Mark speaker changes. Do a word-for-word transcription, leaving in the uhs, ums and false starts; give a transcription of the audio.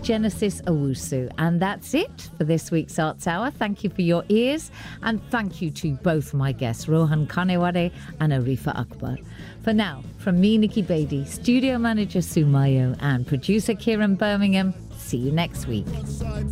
Speaker 1: Genesis Owusu. And that's it for this week's Arts Hour. Thank you for your ears, and thank you to both my guests, Rohan Kanewade and Arifa Akbar. For now, from me, Nikki Beatty, studio manager Sumayo, and producer Kieran Birmingham, see you next week.